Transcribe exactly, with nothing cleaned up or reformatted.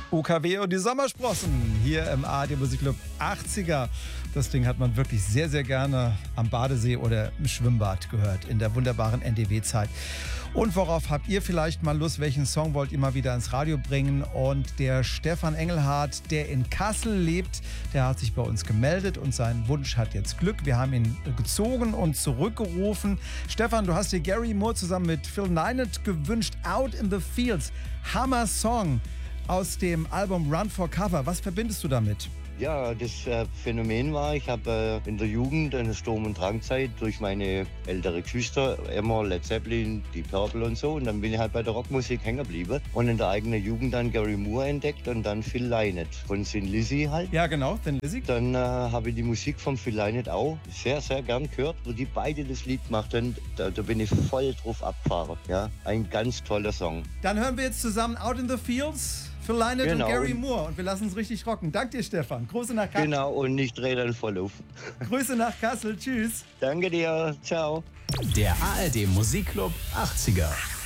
U K W und die Sommersprossen hier im A R D Musikclub achtziger. Das Ding hat man wirklich sehr, sehr gerne am Badesee oder im Schwimmbad gehört in der wunderbaren N D W-Zeit. Und worauf habt ihr vielleicht mal Lust? Welchen Song wollt ihr mal wieder ins Radio bringen? Und der Stefan Engelhardt, der in Kassel lebt, der hat sich bei uns gemeldet und sein Wunsch hat jetzt Glück. Wir haben ihn gezogen und zurückgerufen. Stefan, du hast dir Gary Moore zusammen mit Phil Lynott gewünscht. Out in the Fields. Hammer Song aus dem Album Run for Cover. Was verbindest du damit? Ja, das äh, Phänomen war, ich habe äh, in der Jugend eine Sturm- und Drangzeit durch meine ältere Geschwister immer Led Zeppelin, die Purple und so. Und dann bin ich halt bei der Rockmusik hängen geblieben. Und in der eigenen Jugend dann Gary Moore entdeckt und dann Phil Lynott von Thin Lizzy halt. Ja, genau, Thin Lizzy. Dann äh, habe ich die Musik von Phil Lynott auch sehr, sehr gern gehört, wo die beide das Lied gemacht haben. Da, da bin ich voll drauf abgefahren. Ja, ein ganz toller Song. Dann hören wir jetzt zusammen Out in the Fields. Phil Lynott genau. und Gary Moore und wir lassen uns richtig rocken. Danke dir, Stefan. Grüße nach Kassel. Genau, und nicht dreh dann voll auf. Grüße nach Kassel. Tschüss. Danke dir. Ciao. Der A R D Musikclub achtziger.